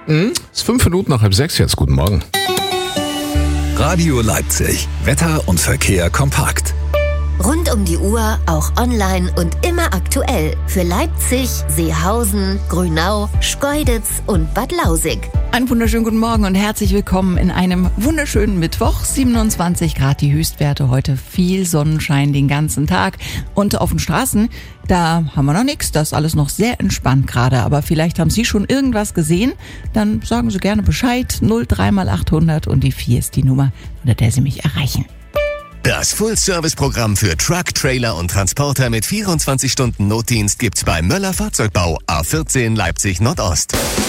Es ist 5:05 jetzt. Guten Morgen. Radio Leipzig. Wetter und Verkehr kompakt. Rund um die Uhr, auch online und immer aktuell. Für Leipzig, Seehausen, Grünau, Schkeuditz und Bad Lausick. Einen wunderschönen guten Morgen und herzlich willkommen in einem wunderschönen Mittwoch. 27 Grad die Höchstwerte heute, viel Sonnenschein den ganzen Tag. Und auf den Straßen, da haben wir noch nichts, das ist alles noch sehr entspannt gerade. Aber vielleicht haben Sie schon irgendwas gesehen, dann sagen Sie gerne Bescheid. 03 mal 800 und die 4 ist die Nummer, unter der Sie mich erreichen. Das Full-Service-Programm für Truck, Trailer und Transporter mit 24 Stunden Notdienst gibt's bei Möller Fahrzeugbau, A14 Leipzig Nordost.